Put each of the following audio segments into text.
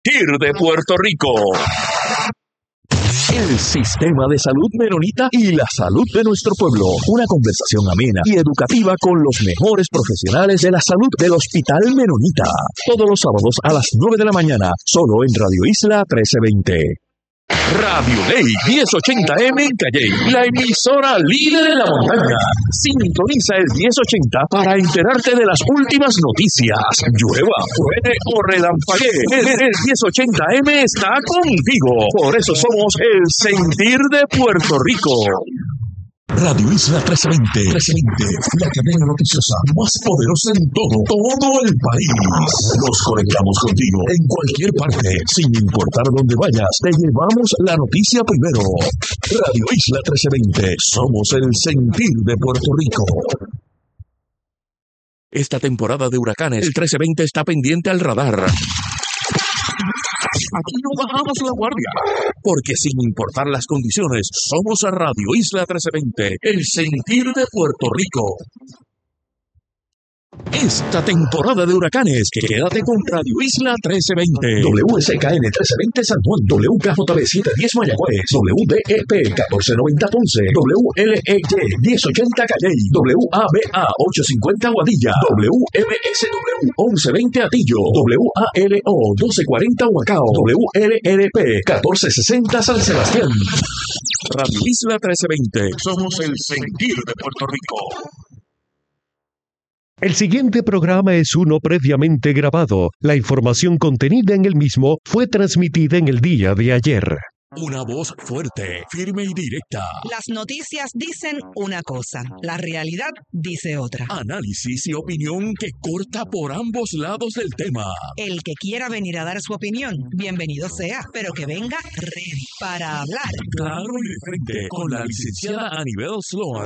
sentir de Puerto Rico. El sistema de salud menonita y la salud de nuestro pueblo. Una conversación amena y educativa con los mejores profesionales de la salud del Hospital Menonita. Todos los sábados a las 9 de la mañana, solo en Radio Isla 1320. Radio Ley 1080M en Calley, la emisora líder en la montaña. Sintoniza el 1080 para enterarte de las últimas noticias. Llueva, truene o relampaguee. El 1080M está contigo. Por eso somos el sentir de Puerto Rico. Radio Isla 1320, la cadena noticiosa más poderosa en todo el país. Nos conectamos contigo en cualquier parte, sin importar dónde vayas, te llevamos la noticia primero. Radio Isla 1320, somos el sentir de Puerto Rico. Esta temporada de huracanes, el 1320 está pendiente al radar. Aquí no bajamos la guardia, porque sin importar las condiciones, somos a Radio Isla 1320, el sentir de Puerto Rico. Esta temporada de huracanes, quédate con Radio Isla 1320. WSKN 1320 San Juan, WKJB 710 Mayagüez, WDEP 1490 Ponce, WLEY 1080 Calley, WABA 850 Aguadilla, WMSW 1120 Atillo, WALO 1240 Humacao, WLRP 1460 San Sebastián. Radio Isla 1320, somos el sentir de Puerto Rico. El siguiente programa es uno previamente grabado. La información contenida en el mismo fue transmitida en el día de ayer. Una voz fuerte, firme y directa. Las noticias dicen una cosa, la realidad dice otra. Análisis y opinión que corta por ambos lados del tema. El que quiera venir a dar su opinión, bienvenido sea, pero que venga ready para hablar. Claro y de frente, con la licenciada Anibel Sloan.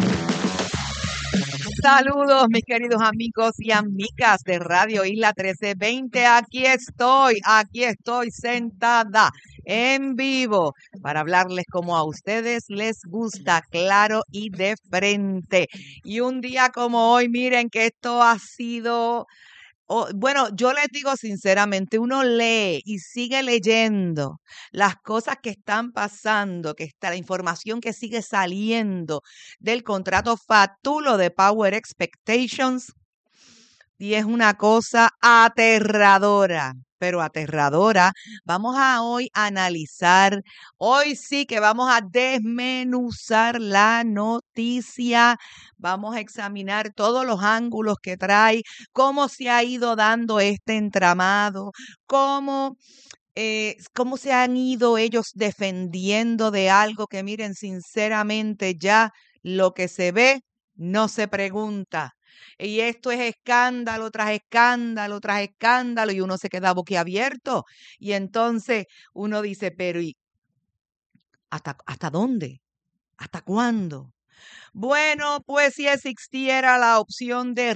Saludos, mis queridos amigos y amigas de Radio Isla 1320. Aquí estoy sentada en vivo para hablarles como a ustedes les gusta, claro y de frente. Y un día como hoy, miren que esto ha sido... bueno, yo les digo sinceramente, uno lee y sigue leyendo las cosas que están pasando, que está la información que sigue saliendo del contrato fatulo de Power Expectations, y es una cosa aterradora, pero aterradora. Vamos a hoy analizar, hoy sí que vamos a desmenuzar la noticia, vamos a examinar todos los ángulos que trae, cómo se ha ido dando este entramado, cómo se han ido ellos defendiendo de algo que, miren, sinceramente ya lo que se ve no se pregunta. Y esto es escándalo tras escándalo tras escándalo, y uno se queda boquiabierto. Y entonces uno dice, pero ¿y hasta dónde? ¿Hasta cuándo? Bueno, pues si existiera la opción de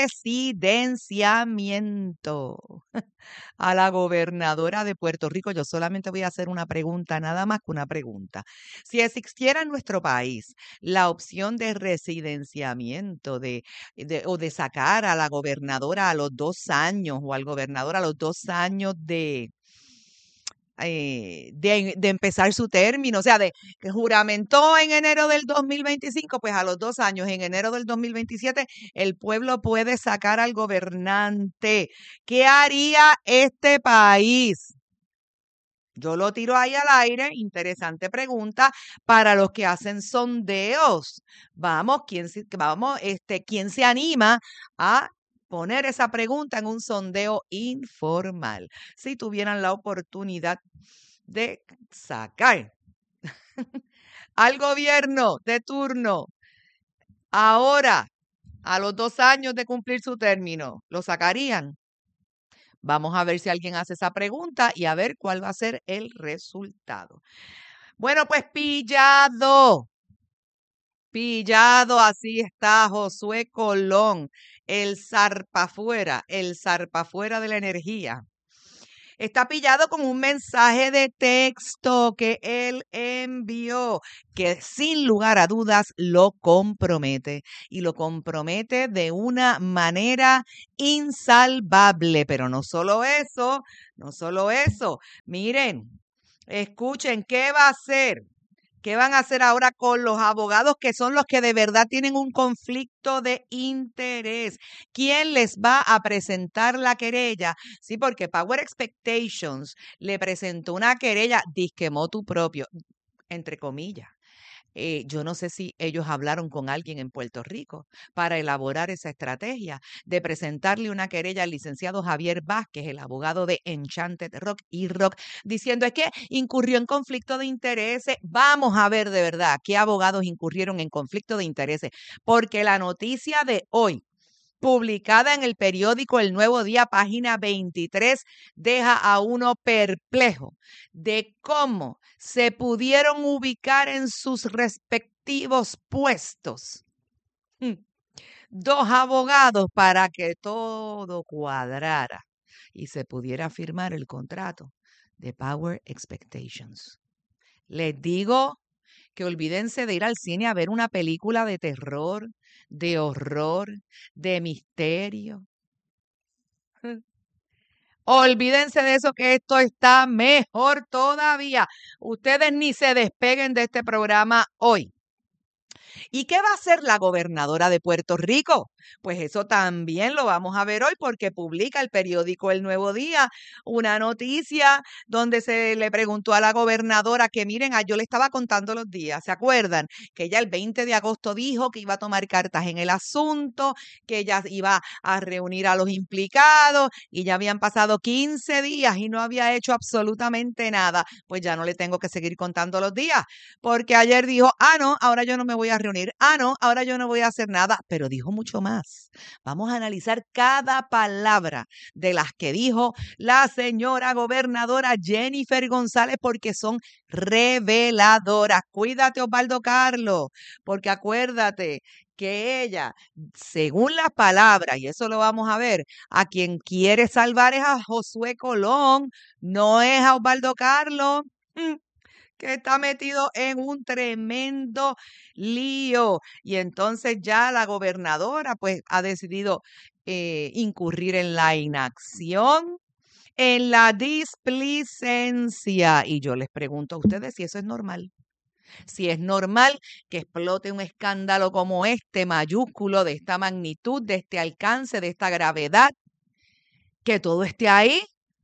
residenciamiento a la gobernadora de Puerto Rico, yo solamente voy a hacer una pregunta, nada más que una pregunta. Si existiera en nuestro país la opción de residenciamiento o de sacar a la gobernadora a los 2 años o al gobernador a los 2 años de empezar su término, o sea, de que juramentó en enero del 2025, pues a los 2 años, en enero del 2027, el pueblo puede sacar al gobernante. ¿Qué haría este país? Yo lo tiro ahí al aire, interesante pregunta para los que hacen sondeos. Vamos, ¿quién se anima a poner esa pregunta en un sondeo informal? Si tuvieran la oportunidad de sacar al gobierno de turno ahora, a los 2 años de cumplir su término, ¿lo sacarían? Vamos a ver si alguien hace esa pregunta y a ver cuál va a ser el resultado. Bueno, pues pillado, así está Josué Colón, el zarpafuera de la energía. Está pillado con un mensaje de texto que él envió, que sin lugar a dudas lo compromete. Y lo compromete de una manera insalvable. Pero no solo eso, no solo eso. Miren, escuchen, ¿qué va a hacer? ¿Qué van a hacer ahora con los abogados que son los que de verdad tienen un conflicto de interés? ¿Quién les va a presentar la querella? Sí, porque Power Expectations le presentó una querella disque motu propio, entre comillas. Yo no sé si ellos hablaron con alguien en Puerto Rico para elaborar esa estrategia de presentarle una querella al licenciado Javier Vázquez, el abogado de Enchanted Rock y Rock, diciendo es que incurrió en conflicto de intereses. Vamos a ver de verdad qué abogados incurrieron en conflicto de intereses, porque la noticia de hoy, publicada en el periódico El Nuevo Día, página 23, deja a uno perplejo de cómo se pudieron ubicar en sus respectivos puestos dos abogados para que todo cuadrara y se pudiera firmar el contrato de Power Expectations. Les digo que olvídense de ir al cine a ver una película de terror, de horror, de misterio. Olvídense de eso, que esto está mejor todavía. Ustedes ni se despeguen de este programa hoy. ¿Y qué va a hacer la gobernadora de Puerto Rico? Pues eso también lo vamos a ver hoy, porque publica el periódico El Nuevo Día una noticia donde se le preguntó a la gobernadora que miren, yo le estaba contando los días, ¿se acuerdan? Que ella el 20 de agosto dijo que iba a tomar cartas en el asunto, que ella iba a reunir a los implicados y ya habían pasado 15 días y no había hecho absolutamente nada. Pues ya no le tengo que seguir contando los días, porque ayer dijo, no, ahora yo no me voy a reunir, no, ahora yo no voy a hacer nada, pero dijo mucho más. Vamos a analizar cada palabra de las que dijo la señora gobernadora Jennifer González, porque son reveladoras. Cuídate, Osvaldo Carlos, porque acuérdate que ella, según las palabras, y eso lo vamos a ver, a quien quiere salvar es a Josué Colón, no es a Osvaldo Carlos. Que está metido en un tremendo lío. Y entonces ya la gobernadora pues ha decidido incurrir en la inacción, en la displicencia. Y yo les pregunto a ustedes si eso es normal. Si es normal que explote un escándalo como este, mayúsculo, de esta magnitud, de este alcance, de esta gravedad, que todo esté ahí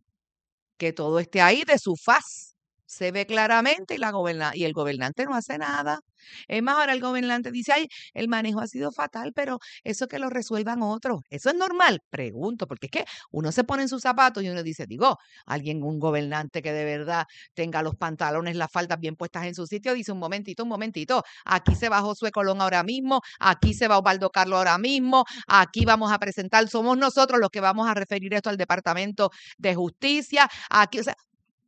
de su faz. Se ve claramente y el gobernante no hace nada. Es más, ahora el gobernante dice, el manejo ha sido fatal, pero eso que lo resuelvan otros. ¿Eso es normal? Pregunto, porque es que uno se pone en sus zapatos y uno dice, un gobernante que de verdad tenga los pantalones, las faldas bien puestas en su sitio, dice, un momentito, aquí se va Josué Colón ahora mismo, aquí se va Osvaldo Carlos ahora mismo, aquí vamos a presentar, somos nosotros los que vamos a referir esto al Departamento de Justicia, aquí, o sea,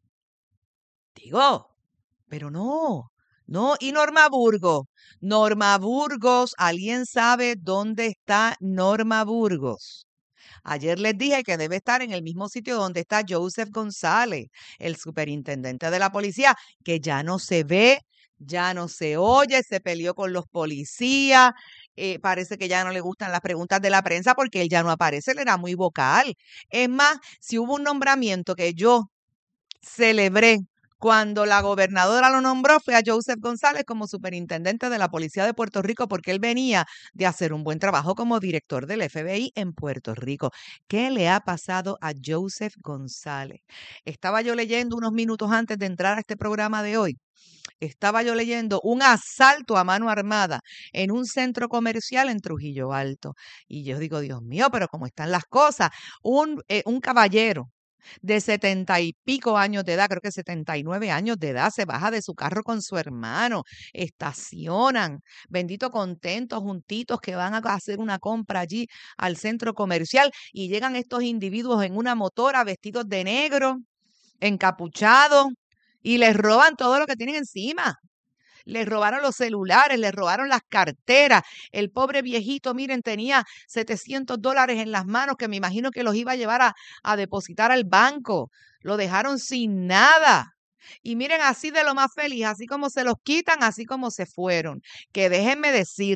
pero no. Y Norma Burgos, ¿alguien sabe dónde está Norma Burgos? Ayer les dije que debe estar en el mismo sitio donde está Joseph González, el superintendente de la policía, que ya no se ve, ya no se oye, se peleó con los policías, parece que ya no le gustan las preguntas de la prensa porque él ya no aparece, él era muy vocal. Es más, si hubo un nombramiento que yo celebré cuando la gobernadora lo nombró, fue a Joseph González como superintendente de la Policía de Puerto Rico, porque él venía de hacer un buen trabajo como director del FBI en Puerto Rico. ¿Qué le ha pasado a Joseph González? Estaba yo leyendo unos minutos antes de entrar a este programa de hoy. Estaba yo leyendo un asalto a mano armada en un centro comercial en Trujillo Alto. Y yo digo, Dios mío, pero ¿cómo están las cosas? Un caballero de 70 y pico años de edad, creo que 79 años de edad, se baja de su carro con su hermano, estacionan, bendito contentos, juntitos, que van a hacer una compra allí al centro comercial, y llegan estos individuos en una motora vestidos de negro, encapuchados, y les roban todo lo que tienen encima. Les robaron los celulares, les robaron las carteras. El pobre viejito, miren, tenía $700 en las manos que me imagino que los iba a llevar a depositar al banco. Lo dejaron sin nada. Y miren, así de lo más feliz, así como se los quitan, así como se fueron. Que déjenme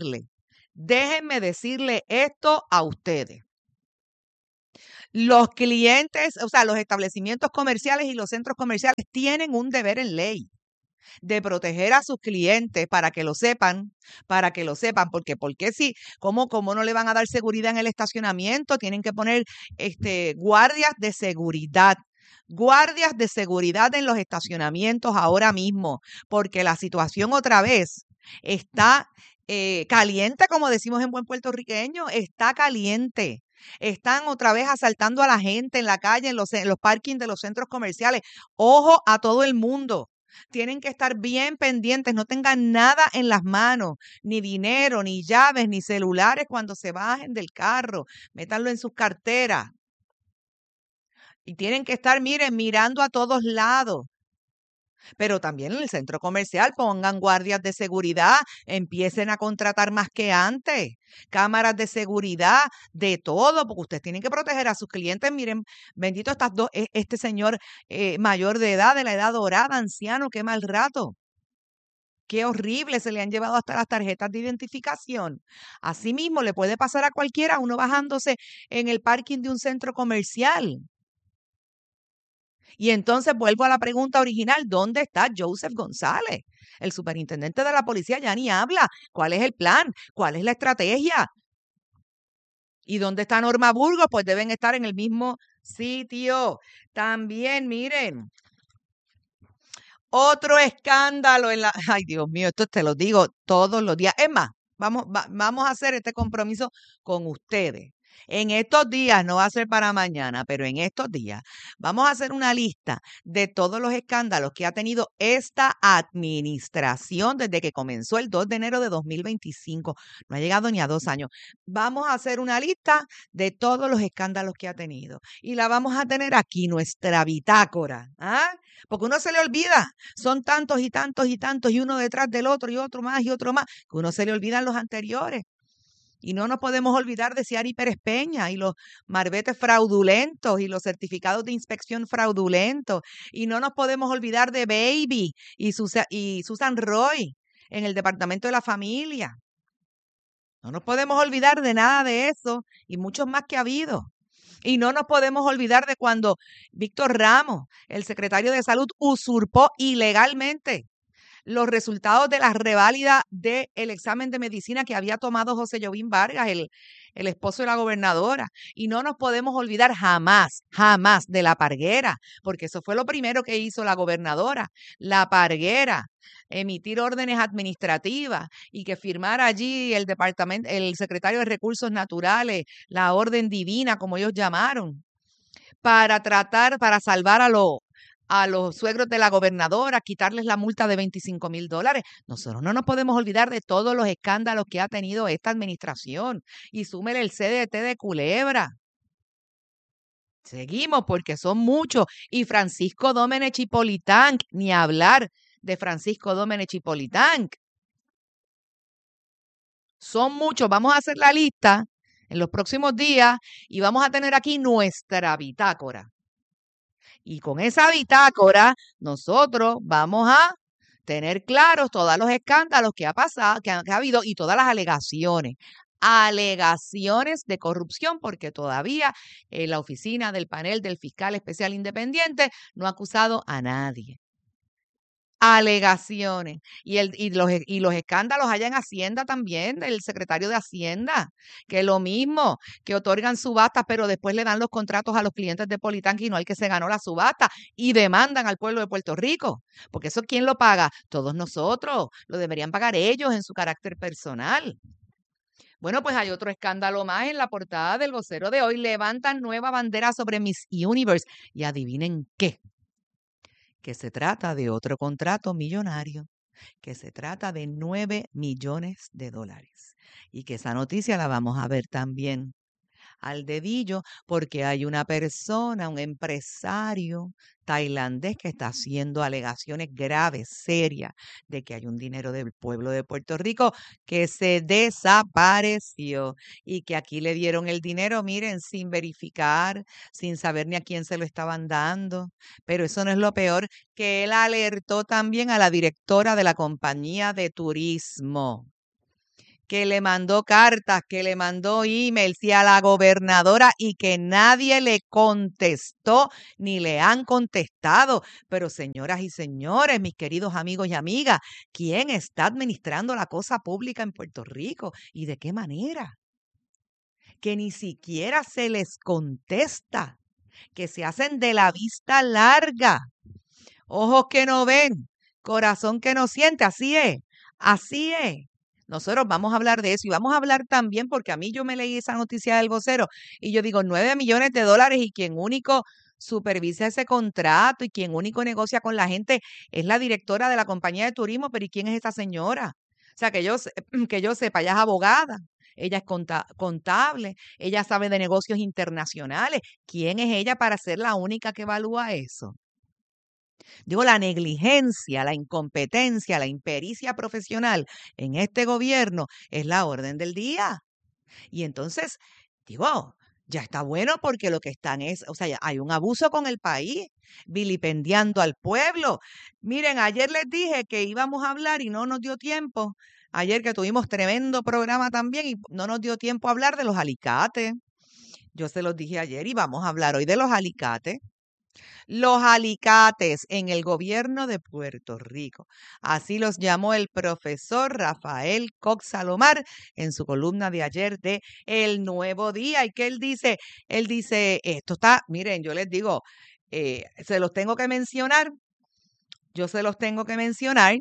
decirle esto a ustedes. Los clientes, o sea, los establecimientos comerciales y los centros comerciales tienen un deber en ley de proteger a sus clientes para que lo sepan, porque si, ¿cómo no le van a dar seguridad en el estacionamiento? Tienen que poner guardias de seguridad en los estacionamientos ahora mismo, porque la situación otra vez está caliente, como decimos en buen puertorriqueño, está caliente. Están otra vez asaltando a la gente en la calle, en los parkings de los centros comerciales. Ojo a todo el mundo. Tienen que estar bien pendientes, no tengan nada en las manos, ni dinero, ni llaves, ni celulares cuando se bajen del carro. Métanlo en sus carteras. Y tienen que estar, miren, mirando a todos lados. Pero también en el centro comercial pongan guardias de seguridad, empiecen a contratar más que antes, cámaras de seguridad, de todo, porque ustedes tienen que proteger a sus clientes. Miren, bendito este señor mayor de edad, de la edad dorada, anciano, qué mal rato. Qué horrible, se le han llevado hasta las tarjetas de identificación. Asimismo, le puede pasar a cualquiera, uno bajándose en el parking de un centro comercial. Y entonces vuelvo a la pregunta original, ¿dónde está Joseph González? El superintendente de la policía ya ni habla. ¿Cuál es el plan? ¿Cuál es la estrategia? ¿Y dónde está Norma Burgos? Pues deben estar en el mismo sitio. También, miren, otro escándalo en la... Ay, Dios mío, esto te lo digo todos los días. Es más, vamos a hacer este compromiso con ustedes. En estos días, no va a ser para mañana, pero en estos días vamos a hacer una lista de todos los escándalos que ha tenido esta administración desde que comenzó el 2 de enero de 2025. No ha llegado ni a 2 años. Vamos a hacer una lista de todos los escándalos que ha tenido y la vamos a tener aquí, nuestra bitácora. ¿Ah? Porque uno se le olvida, son tantos y tantos y tantos y uno detrás del otro y otro más, que uno se le olvidan los anteriores. Y no nos podemos olvidar de Ciari Pérez Peña y los marbetes fraudulentos y los certificados de inspección fraudulentos. Y no nos podemos olvidar de Baby y Susan Roy en el Departamento de la Familia. No nos podemos olvidar de nada de eso y muchos más que ha habido. Y no nos podemos olvidar de cuando Víctor Ramos, el secretario de Salud, usurpó ilegalmente los resultados de la reválida del examen de medicina que había tomado José Jovín Vargas, el esposo de la gobernadora. Y no nos podemos olvidar jamás de la Parguera, porque eso fue lo primero que hizo la gobernadora, la Parguera, emitir órdenes administrativas y que firmara allí el secretario de Recursos Naturales, la orden divina, como ellos llamaron, para salvar a los suegros de la gobernadora, quitarles la multa de $25,000. Nosotros no nos podemos olvidar de todos los escándalos que ha tenido esta administración. Y súmele el CDT de Culebra. Seguimos porque son muchos. Y Francisco Domenech Chipolitán, ni hablar de Francisco Domenech Chipolitán. Son muchos. Vamos a hacer la lista en los próximos días y vamos a tener aquí nuestra bitácora. Y con esa bitácora, nosotros vamos a tener claros todos los escándalos que ha pasado, que ha habido y todas las alegaciones. Alegaciones de corrupción, porque todavía la oficina del panel del fiscal especial independiente no ha acusado a nadie. Alegaciones. Y los escándalos allá en Hacienda también, del secretario de Hacienda, que es lo mismo, que otorgan subastas, pero después le dan los contratos a los clientes de Politán y no al que se ganó la subasta y demandan al pueblo de Puerto Rico. Porque eso, ¿quién lo paga? Todos nosotros. Lo deberían pagar ellos en su carácter personal. Bueno, pues hay otro escándalo más en la portada del Vocero de hoy. Levantan nueva bandera sobre Miss Universe. Y adivinen qué. Que se trata de otro contrato millonario, que se trata de $9 millones. Y que esa noticia la vamos a ver también al dedillo porque hay una persona, un empresario tailandés que está haciendo alegaciones graves, serias, de que hay un dinero del pueblo de Puerto Rico que se desapareció y que aquí le dieron el dinero, miren, sin verificar, sin saber ni a quién se lo estaban dando. Pero eso no es lo peor, que él alertó también a la directora de la compañía de turismo, que le mandó cartas, que le mandó emails y a la gobernadora y que nadie le contestó ni le han contestado. Pero señoras y señores, mis queridos amigos y amigas, ¿quién está administrando la cosa pública en Puerto Rico y de qué manera? Que ni siquiera se les contesta, que se hacen de la vista larga, ojos que no ven, corazón que no siente, así es, así es. Nosotros vamos a hablar de eso y vamos a hablar también porque a mí yo me leí esa noticia del vocero y yo digo 9 millones de dólares y quien único supervisa ese contrato y quien único negocia con la gente es la directora de la compañía de turismo, pero ¿y quién es esa señora? O sea, que yo sepa, ella es abogada, ella es contable, ella sabe de negocios internacionales. ¿Quién es ella para ser la única que evalúa eso? Digo, la negligencia, la incompetencia, la impericia profesional en este gobierno es la orden del día. Y entonces, digo, ya está bueno porque lo que están es, o sea, hay un abuso con el país, vilipendiando al pueblo. Miren, ayer les dije que íbamos a hablar y no nos dio tiempo. Ayer que tuvimos tremendo programa también y no nos dio tiempo a hablar de los alicates. Yo se los dije ayer y vamos a hablar hoy de los alicates. Los alicates en el gobierno de Puerto Rico. Así los llamó el profesor Rafael Cox Salomar en su columna de ayer de El Nuevo Día. ¿Y qué él dice? Él dice, esto está, miren, yo les digo, se los tengo que mencionar. Yo se los tengo que mencionar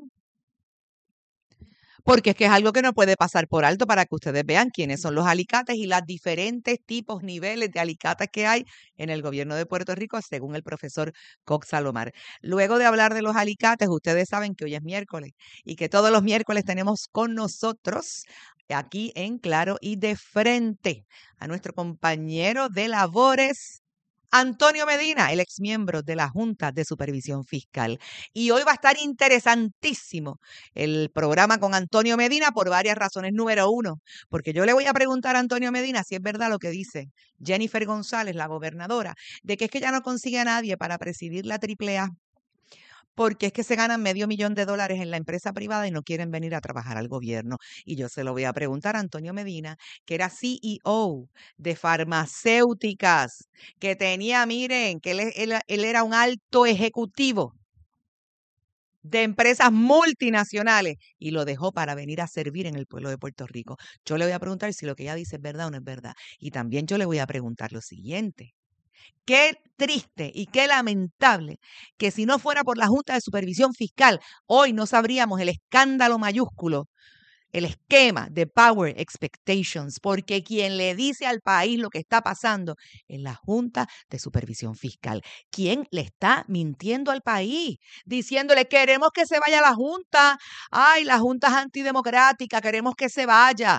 porque es que es algo que no puede pasar por alto para que ustedes vean quiénes son los alicates y los diferentes tipos, niveles de alicates que hay en el gobierno de Puerto Rico, según el profesor Cox Salomar. Luego de hablar de los alicates, ustedes saben que hoy es miércoles y que todos los miércoles tenemos con nosotros aquí en Claro y de Frente a nuestro compañero de labores, Antonio Medina, el exmiembro de la Junta de Supervisión Fiscal. Y hoy va a estar interesantísimo el programa con Antonio Medina por varias razones. Número uno, porque yo le voy a preguntar a Antonio Medina si es verdad lo que dice Jennifer González, la gobernadora, de que es que ya no consigue a nadie para presidir la AAA, porque es que se ganan $500,000 en la empresa privada y no quieren venir a trabajar al gobierno. Y yo se lo voy a preguntar a Antonio Medina, que era CEO de farmacéuticas, que tenía, miren, que él era un alto ejecutivo de empresas multinacionales y lo dejó para venir a servir en el pueblo de Puerto Rico. Yo le voy a preguntar si lo que ella dice es verdad o no es verdad. Y también yo le voy a preguntar lo siguiente. Qué triste y qué lamentable que si no fuera por la Junta de Supervisión Fiscal, hoy no sabríamos el escándalo mayúsculo, el esquema de Power Expectations, porque quien le dice al país lo que está pasando es la Junta de Supervisión Fiscal. ¿Quién le está mintiendo al país? Diciéndole, queremos que se vaya la Junta. Ay, la Junta es antidemocrática, queremos que se vaya.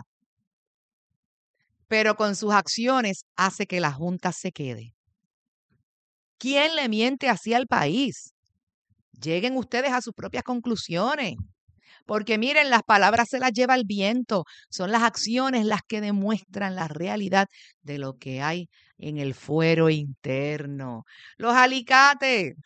Pero con sus acciones hace que la Junta se quede. ¿Quién le miente así al país? Lleguen ustedes a sus propias conclusiones. Porque miren, las palabras se las lleva el viento. Son las acciones las que demuestran la realidad de lo que hay en el fuero interno. Los alicates.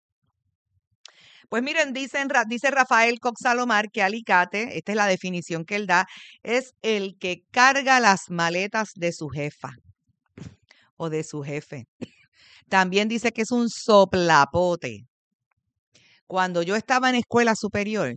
Pues miren, dice Rafael Cox Salomar que alicate, esta es la definición que él da, es el que carga las maletas de su jefa o de su jefe. También dice que es un soplapote. Cuando yo estaba en escuela superior,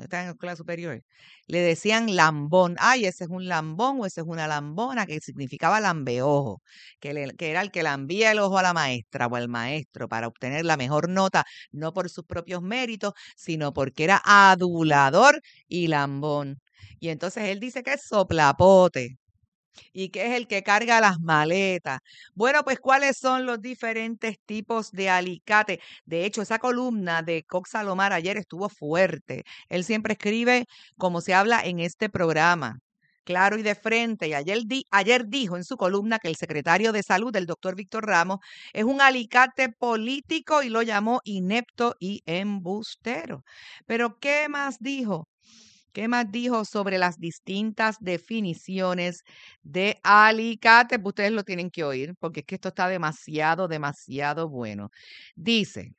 le decían lambón. Ay, ese es un lambón o esa es una lambona, que significaba lambeojo, que era el que lambía el ojo a la maestra o al maestro para obtener la mejor nota, no por sus propios méritos, sino porque era adulador y lambón. Y entonces él dice que es soplapote. ¿Y qué es el que carga las maletas? Bueno, pues ¿cuáles son los diferentes tipos de alicate? De hecho, esa columna de Cox Salomar ayer estuvo fuerte. Él siempre escribe como se habla en este programa. claro y de frente. Y ayer dijo en su columna que el secretario de Salud, el doctor Víctor Ramos, es un alicate político y lo llamó inepto y embustero. Pero, ¿qué más dijo? ¿Qué más dijo sobre las distintas definiciones de alicate? Pues ustedes lo tienen que oír porque es que esto está demasiado, demasiado bueno. Dice,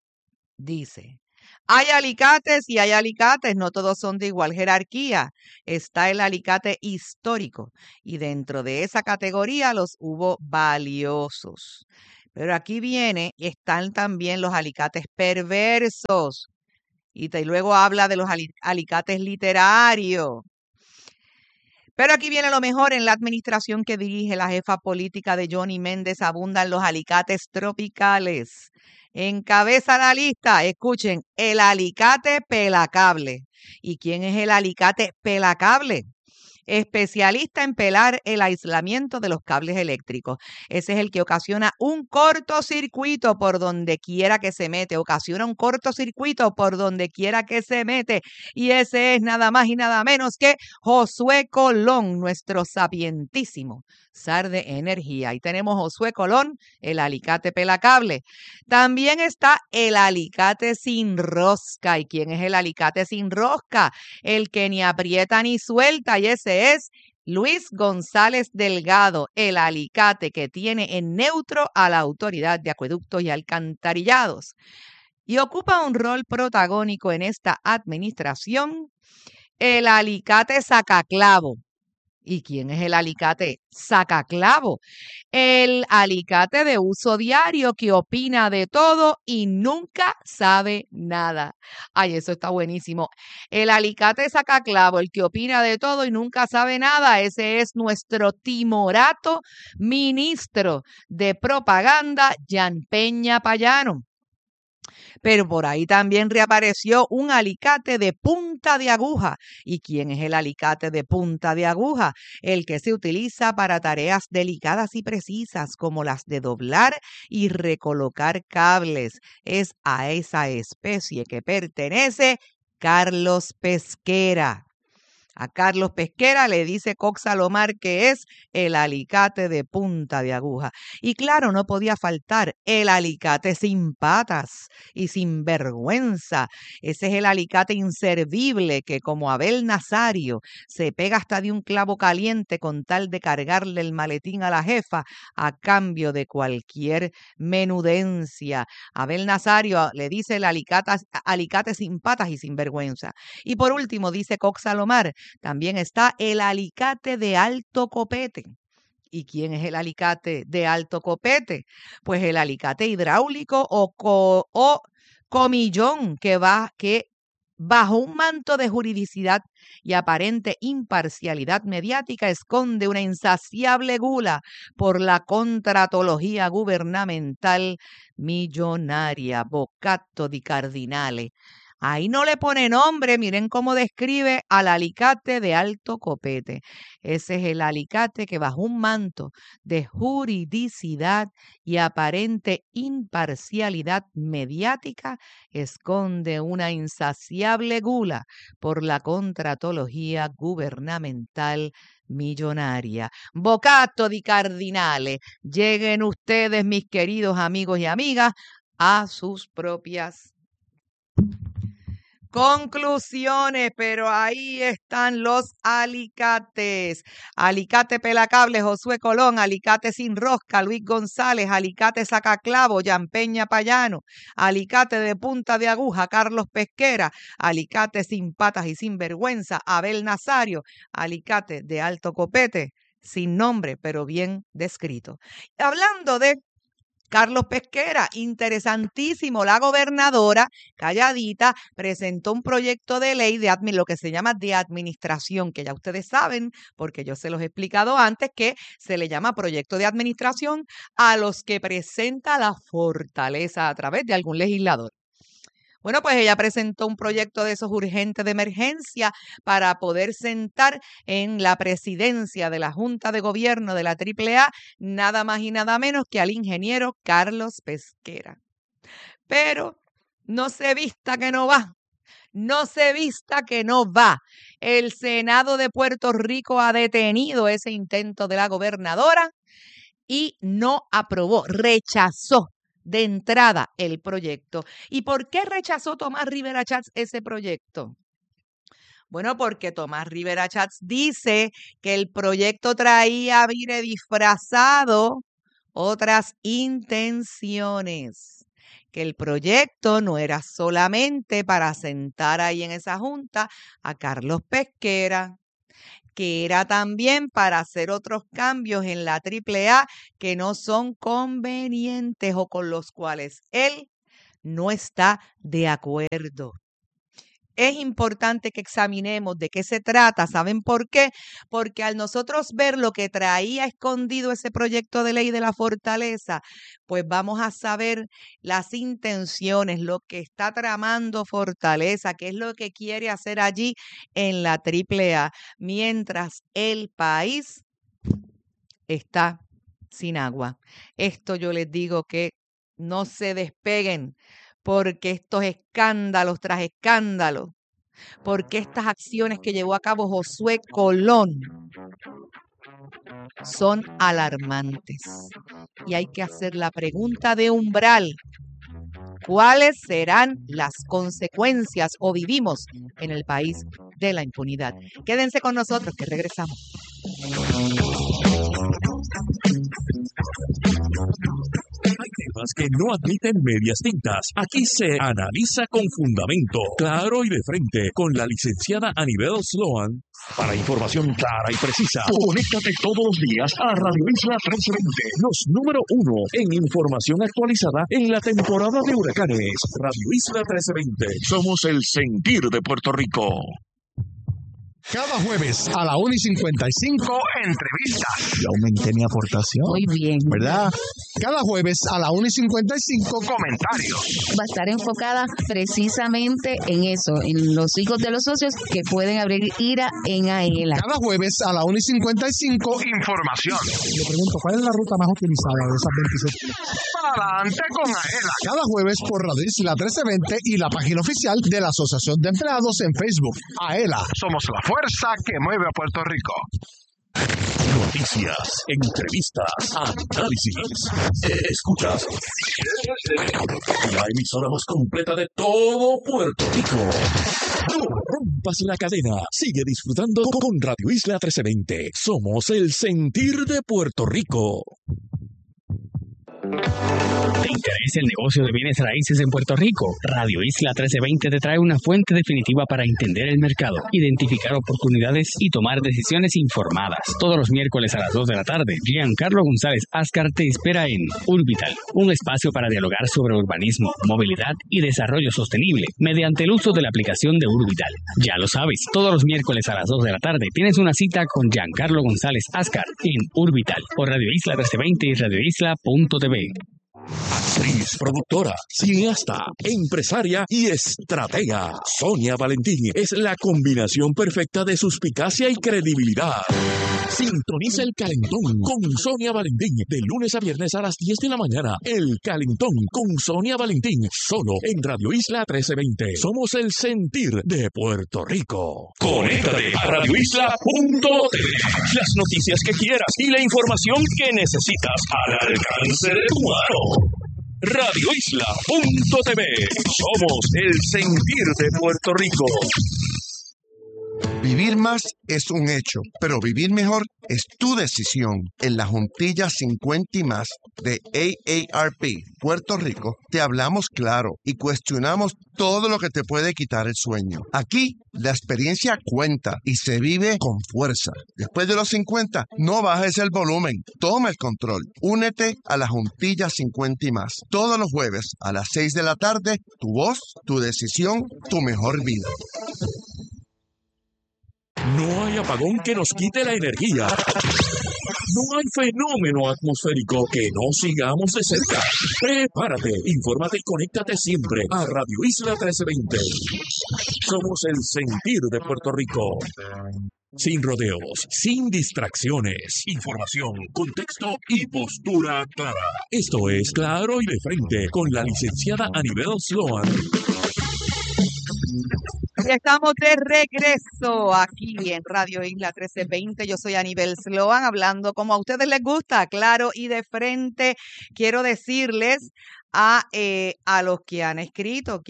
hay alicates y hay alicates, no todos son de igual jerarquía. Está el alicate histórico y dentro de esa categoría los hubo valiosos. Pero aquí están también los alicates perversos. Y luego habla de los alicates literarios. Pero aquí viene lo mejor. En la administración que dirige la jefa política de Johnny Méndez abundan los alicates tropicales. Encabeza la lista, escuchen, el alicate pelacable. ¿Y quién es el alicate pelacable? Especialista en pelar el aislamiento de los cables eléctricos. Ese es el que ocasiona un cortocircuito por donde quiera que se mete. Ocasiona un cortocircuito por donde quiera que se mete. Y ese es nada más y nada menos que Josué Colón, nuestro sapientísimo zar de energía. Ahí tenemos Josué Colón, el alicate pelacable. También está el alicate sin rosca. ¿Y quién es el alicate sin rosca? El que ni aprieta ni suelta. Y ese es Luis González Delgado, el alicate que tiene en neutro a la Autoridad de Acueductos y Alcantarillados. Y ocupa un rol protagónico en esta administración el alicate sacaclavo. ¿Y quién es el alicate sacaclavo? El alicate de uso diario que opina de todo y nunca sabe nada. Ay, eso está buenísimo. El alicate sacaclavo, el que opina de todo y nunca sabe nada, ese es nuestro timorato ministro de propaganda, Jan Peña Payano. Pero por ahí también reapareció un alicate de punta de aguja. ¿Y quién es el alicate de punta de aguja? El que se utiliza para tareas delicadas y precisas como las de doblar y recolocar cables. Es a esa especie que pertenece Carlos Pesquera. A Carlos Pesquera le dice Cox Salomar que es el alicate de punta de aguja. Y claro, no podía faltar el alicate sin patas y sin vergüenza. Ese es el alicate inservible que, como Abel Nazario, se pega hasta de un clavo caliente con tal de cargarle el maletín a la jefa a cambio de cualquier menudencia. Abel Nazario le dice el alicate sin patas y sin vergüenza. Y por último, dice Cox Salomar, también está el alicate de alto copete. ¿Y quién es el alicate de alto copete? Pues el alicate hidráulico o comillón que bajo un manto de juridicidad y aparente imparcialidad mediática esconde una insaciable gula por la contratología gubernamental millonaria, boccatto di cardinale. Ahí no le pone nombre, miren cómo describe al alicate de alto copete. Ese es el alicate que bajo un manto de juridicidad y aparente imparcialidad mediática esconde una insaciable gula por la contratología gubernamental millonaria. Boccatto di cardinale. Lleguen ustedes, mis queridos amigos y amigas, a sus propias conclusiones, pero ahí están los alicates. Alicate pelacable, Josué Colón. Alicate sin rosca, Luis González. Alicate sacaclavo, Jan Peña Payano. Alicate de punta de aguja, Carlos Pesquera. Alicate sin patas y sin vergüenza, Abel Nazario. Alicate de alto copete, sin nombre, pero bien descrito. Hablando de Carlos Pesquera, interesantísimo. La gobernadora, calladita, presentó un proyecto de ley de lo que se llama de administración, que ya ustedes saben, porque yo se los he explicado antes, que se le llama proyecto de administración a los que presenta la fortaleza a través de algún legislador. Bueno, pues ella presentó un proyecto de esos urgentes de emergencia para poder sentar en la presidencia de la Junta de Gobierno de la AAA nada más y nada menos que al ingeniero Carlos Pesquera. Pero no se vista que no va. No se vista que no va. El Senado de Puerto Rico ha detenido ese intento de la gobernadora y no aprobó, rechazó de entrada el proyecto. ¿Y por qué rechazó Tomás Rivera Chats ese proyecto? Bueno, porque Tomás Rivera Chats dice que el proyecto traía, mire, disfrazado otras intenciones, que el proyecto no era solamente para sentar ahí en esa junta a Carlos Pesquera, que era también para hacer otros cambios en la AAA que no son convenientes o con los cuales él no está de acuerdo. Es importante que examinemos de qué se trata. ¿Saben por qué? Porque al nosotros ver lo que traía escondido ese proyecto de ley de la fortaleza, pues vamos a saber las intenciones, lo que está tramando Fortaleza, qué es lo que quiere hacer allí en la AAA, mientras el país está sin agua. Esto yo les digo que no se despeguen, porque estos escándalos tras escándalos, porque estas acciones que llevó a cabo Josué Colón son alarmantes. Y hay que hacer la pregunta de umbral. ¿Cuáles serán las consecuencias o vivimos en el país de la impunidad? Quédense con nosotros que regresamos. Hay temas que no admiten medias tintas. Aquí se analiza con fundamento, claro y de frente, con la licenciada Anibel Sloan. Para información clara y precisa, conéctate todos los días a Radio Isla 1320, los número 1 en información actualizada en la temporada de huracanes. Radio Isla 1320, somos el sentir de Puerto Rico. Cada jueves a la 1:55, entrevistas. Yo aumenté mi aportación. Muy bien. ¿Verdad? Cada jueves a la 1:55, comentarios. Va a estar enfocada precisamente en eso, en los hijos de los socios que pueden abrir IRA en AELA. Cada jueves a la 1:55, información. Le pregunto, ¿cuál es la ruta más utilizada de esas 27? Adelante con AELA. Cada jueves por Radio Isla 1320 y la página oficial de la Asociación de Empleados en Facebook. AELA. Somos la fuerza que mueve a Puerto Rico. Noticias, entrevistas, análisis. Escuchas la emisora más completa de todo Puerto Rico. No rompas la cadena. Sigue disfrutando con Radio Isla 1320. Somos el sentir de Puerto Rico. ¿Te interesa el negocio de bienes raíces en Puerto Rico? Radio Isla 1320 te trae una fuente definitiva para entender el mercado, identificar oportunidades y tomar decisiones informadas. Todos los miércoles a las 2 de la tarde, Giancarlo González Ascar te espera en Urbital, un espacio para dialogar sobre urbanismo, movilidad y desarrollo sostenible mediante el uso de la aplicación de Urbital. Ya lo sabes, todos los miércoles a las 2 de la tarde tienes una cita con Giancarlo González Ascar en Urbital por Radio Isla 1320 y radioisla.tv. Actriz, productora, cineasta, empresaria y estratega. Sonia Valentín es la combinación perfecta de suspicacia y credibilidad. Sintoniza El Calentón con Sonia Valentín de lunes a viernes a las 10 de la mañana. El Calentón con Sonia Valentín, solo en Radio Isla 1320. Somos el sentir de Puerto Rico. Conéctate a radioisla.tv. Las noticias que quieras y la información que necesitas al alcance de tu mano. radioisla.tv. Somos el sentir de Puerto Rico. Vivir más es un hecho, pero vivir mejor es tu decisión. En la Juntilla 50 y más de AARP Puerto Rico te hablamos claro y cuestionamos todo lo que te puede quitar el sueño. Aquí la experiencia cuenta y se vive con fuerza. Después de los 50, no bajes el volumen, toma el control. Únete a la Juntilla 50 y más. Todos los jueves a las 6 de la tarde, tu voz, tu decisión, tu mejor vida. No hay apagón que nos quite la energía. No hay fenómeno atmosférico que no sigamos de cerca. Prepárate, infórmate y conéctate siempre a Radio Isla 1320. Somos el sentir de Puerto Rico. Sin rodeos, sin distracciones, información, contexto y postura clara. Esto es Claro y de Frente con la licenciada Anibel Sloan. Y estamos de regreso aquí en Radio Isla 1320. Yo soy Anibel Sloan, hablando como a ustedes les gusta, claro y de frente. Quiero decirles a los que han escrito,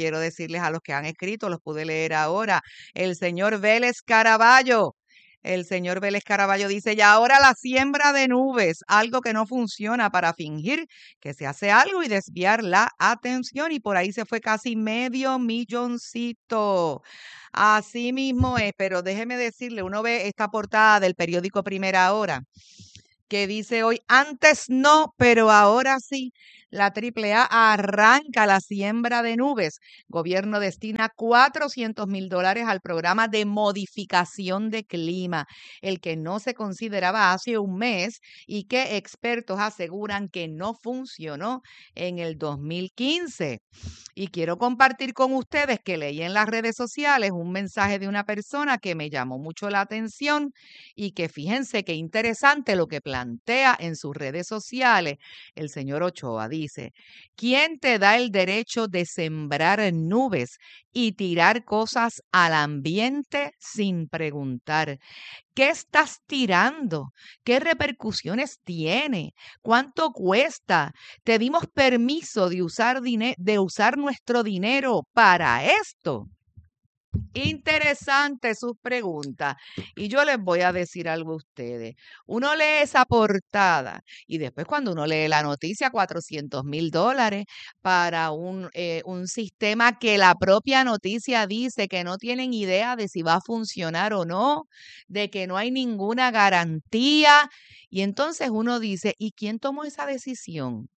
los pude leer ahora, el señor Vélez Caraballo. El señor Vélez Caraballo dice, y ahora la siembra de nubes, algo que no funciona para fingir que se hace algo y desviar la atención. Y por ahí se fue casi $500,000. Así mismo es, pero déjeme decirle, uno ve esta portada del periódico Primera Hora, que dice hoy, antes no, pero ahora sí. La AAA arranca la siembra de nubes. Gobierno destina $400,000 al programa de modificación de clima, el que no se consideraba hace un mes y que expertos aseguran que no funcionó en el 2015. Y quiero compartir con ustedes que leí en las redes sociales un mensaje de una persona que me llamó mucho la atención y que fíjense qué interesante lo que plantea en sus redes sociales. El señor Ochoa dice, ¿quién te da el derecho de sembrar nubes y tirar cosas al ambiente sin preguntar? ¿Qué estás tirando? ¿Qué repercusiones tiene? ¿Cuánto cuesta? ¿Te dimos permiso de usar nuestro dinero para esto? Interesante sus preguntas. Y yo les voy a decir algo a ustedes. Uno lee esa portada y después cuando uno lee la noticia, $400,000 para un sistema que la propia noticia dice que no tienen idea de si va a funcionar o no, de que no hay ninguna garantía. Y entonces uno dice, ¿y quién tomó esa decisión?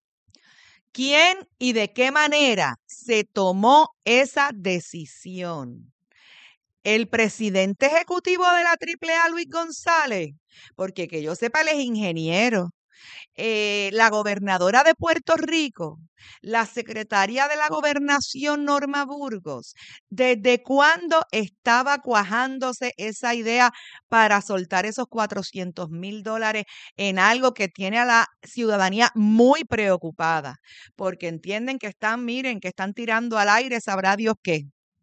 ¿Quién y de qué manera se tomó esa decisión? El presidente ejecutivo de la AAA, Luis González, porque que yo sepa, él es ingeniero. La gobernadora de Puerto Rico, la secretaria de la gobernación, Norma Burgos, ¿desde cuándo estaba cuajándose esa idea para soltar esos $400,000 en algo que tiene a la ciudadanía muy preocupada? Porque entienden que que están tirando al aire, sabrá Dios qué.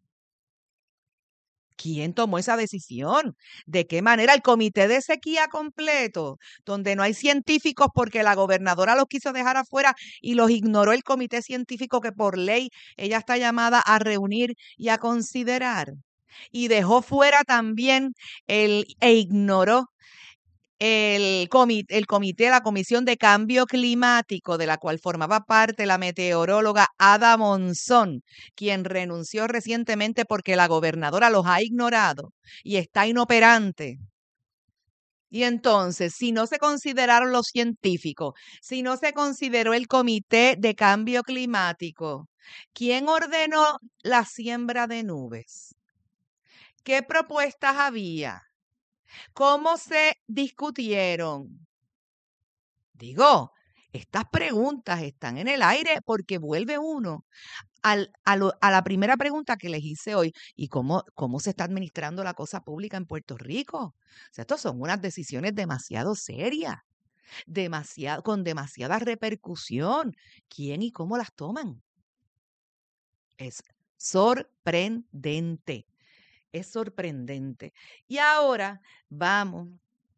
¿Quién tomó esa decisión? ¿De qué manera? El comité de sequía completo, donde no hay científicos porque la gobernadora los quiso dejar afuera y los ignoró el comité científico que por ley ella está llamada a reunir y a considerar. Y dejó fuera también e ignoró el comité, la Comisión de Cambio Climático, de la cual formaba parte la meteoróloga Ada Monzón, quien renunció recientemente porque la gobernadora los ha ignorado y está inoperante. Y entonces, si no se consideraron los científicos, si no se consideró el Comité de Cambio Climático, ¿quién ordenó la siembra de nubes? ¿Qué propuestas había? ¿Cómo se discutieron? Digo, estas preguntas están en el aire porque vuelve uno a la primera pregunta que les hice hoy. ¿Y cómo se está administrando la cosa pública en Puerto Rico? O sea, estas son unas decisiones demasiado serias, con demasiada repercusión. ¿Quién y cómo las toman? Es sorprendente. Es sorprendente. Y ahora vamos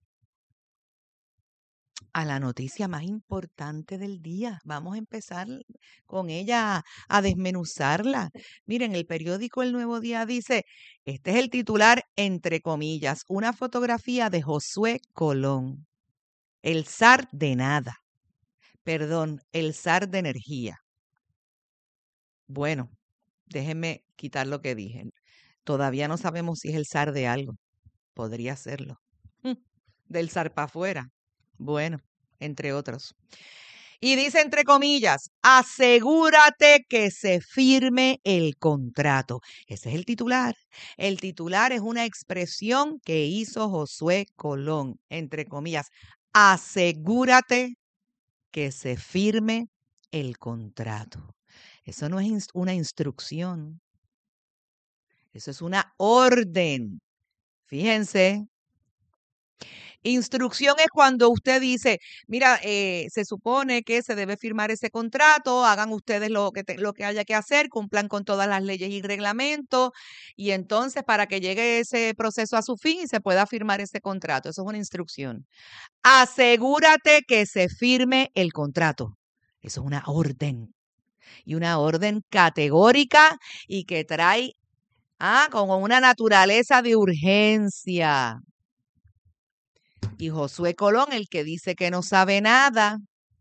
a la noticia más importante del día. Vamos a empezar con ella a desmenuzarla. Miren, el periódico El Nuevo Día dice, este es el titular, entre comillas, una fotografía de Josué Colón, el zar de nada. Perdón, el zar de energía. Bueno, déjenme quitar lo que dije. Todavía no sabemos si es el zar de algo. Podría serlo. Del zar para afuera. Bueno, entre otros. Y dice entre comillas, asegúrate que se firme el contrato. Ese es el titular. El titular es una expresión que hizo Josué Colón, entre comillas. Asegúrate que se firme el contrato. Eso no es una instrucción. Eso es una orden. Fíjense. Instrucción es cuando usted dice, mira, se supone que se debe firmar ese contrato, hagan ustedes lo que haya que hacer, cumplan con todas las leyes y reglamentos, y entonces para que llegue ese proceso a su fin y se pueda firmar ese contrato. Eso es una instrucción. Asegúrate que se firme el contrato. Eso es una orden. Y una orden categórica y que trae como una naturaleza de urgencia. Y Josué Colón, el que dice que no sabe nada,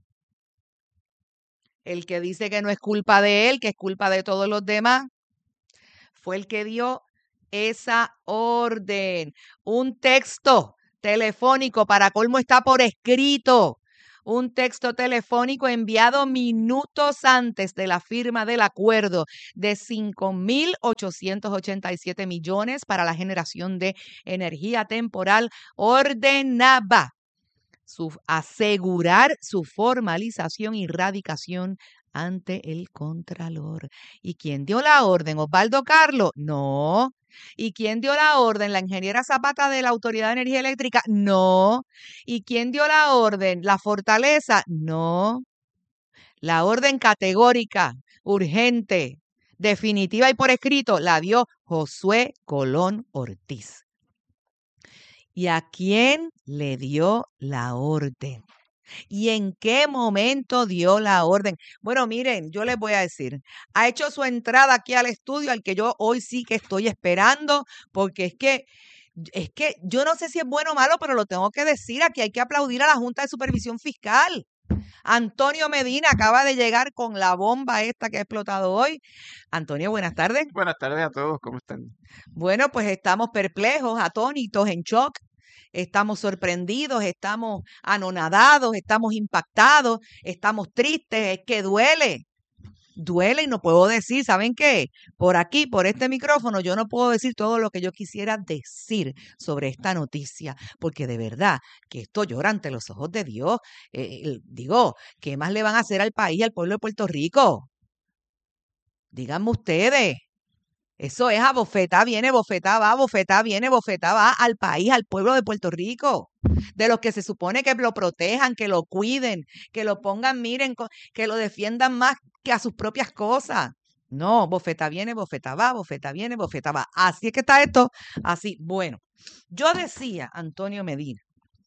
el que dice que no es culpa de él, que es culpa de todos los demás, fue el que dio esa orden. Un texto telefónico, para colmo está por escrito, un texto telefónico enviado minutos antes de la firma del acuerdo de 5.887 millones para la generación de energía temporal, ordenaba asegurar su formalización y radicación ante el Contralor. ¿Y quién dio la orden? ¿Osvaldo Carlos? No. ¿Y quién dio la orden? ¿La ingeniera Zapata de la Autoridad de Energía Eléctrica? No. ¿Y quién dio la orden? ¿La Fortaleza? No. La orden categórica, urgente, definitiva y por escrito la dio Josué Colón Ortiz. ¿Y a quién le dio la orden? ¿Y en qué momento dio la orden? Bueno, miren, yo les voy a decir, ha hecho su entrada aquí al estudio, al que yo hoy sí que estoy esperando, porque es que yo no sé si es bueno o malo, pero lo tengo que decir, aquí hay que aplaudir a la Junta de Supervisión Fiscal. Antonio Medina acaba de llegar con la bomba esta que ha explotado hoy. Antonio, buenas tardes. Buenas tardes a todos, ¿cómo están? Bueno, pues estamos perplejos, atónitos, en shock. Estamos sorprendidos, estamos anonadados, estamos impactados, estamos tristes, es que duele. Duele y no puedo decir, ¿saben qué? Por aquí, por este micrófono, yo no puedo decir todo lo que yo quisiera decir sobre esta noticia, porque de verdad que esto llora ante los ojos de Dios. Digo, ¿qué más le van a hacer al país, al pueblo de Puerto Rico? Díganme ustedes. Eso es a bofetá viene, bofetá va, bofetá viene, bofetá va al país, al pueblo de Puerto Rico. De los que se supone que lo protejan, que lo cuiden, que lo pongan, miren, que lo defiendan más que a sus propias cosas. No, bofetá viene, bofetá va, bofetá viene, bofetá va. Así es que está esto, así. Bueno, yo decía, Antonio Medina,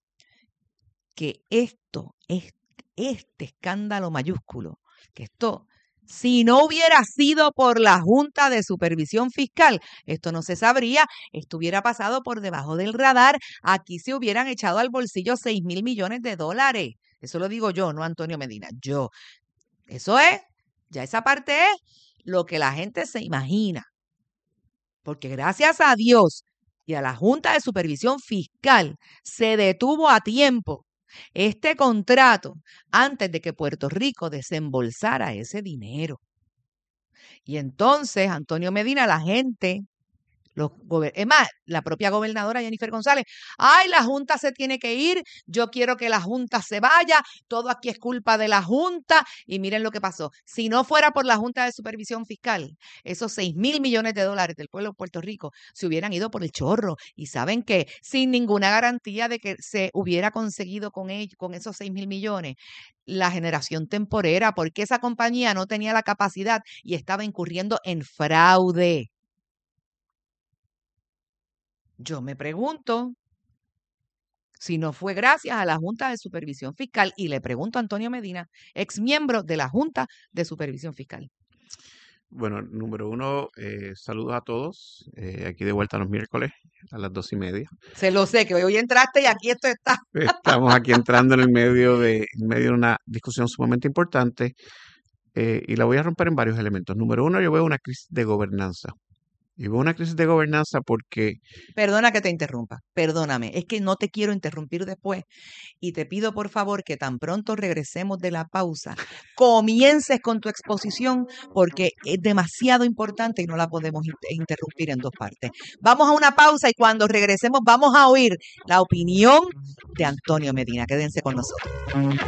que este escándalo mayúsculo, que esto, si no hubiera sido por la Junta de Supervisión Fiscal, esto no se sabría, esto hubiera pasado por debajo del radar, aquí se hubieran echado al bolsillo 6,000 millones de dólares. Eso lo digo yo, no Antonio Medina, yo. Eso es, ya esa parte es lo que la gente se imagina. Porque gracias a Dios y a la Junta de Supervisión Fiscal se detuvo a tiempo este contrato antes de que Puerto Rico desembolsara ese dinero. Y entonces, Antonio Medina, la gente, es más, la propia gobernadora Jennifer González, ¡ay, la Junta se tiene que ir! Yo quiero que la Junta se vaya, todo aquí es culpa de la Junta. Y miren lo que pasó. Si no fuera por la Junta de Supervisión Fiscal, esos 6,000 millones de dólares del pueblo de Puerto Rico se hubieran ido por el chorro. Y saben que sin ninguna garantía de que se hubiera conseguido con esos 6,000 millones la generación temporera, porque esa compañía no tenía la capacidad y estaba incurriendo en fraude. Yo me pregunto si no fue gracias a la Junta de Supervisión Fiscal, y le pregunto a Antonio Medina, ex miembro de la Junta de Supervisión Fiscal. Bueno, número uno, saludos a todos, aquí de vuelta los miércoles a las 2:30. Se lo sé, que hoy entraste y aquí esto está. Estamos aquí entrando en medio de una discusión sumamente importante, y la voy a romper en varios elementos. Número uno, yo veo una crisis de gobernanza. Y veo una crisis de gobernanza porque... Perdona que te interrumpa, perdóname, es que no te quiero interrumpir después y te pido por favor que tan pronto regresemos de la pausa, comiences con tu exposición porque es demasiado importante y no la podemos interrumpir en dos partes. Vamos a una pausa y cuando regresemos vamos a oír la opinión de Antonio Medina. Quédense con nosotros.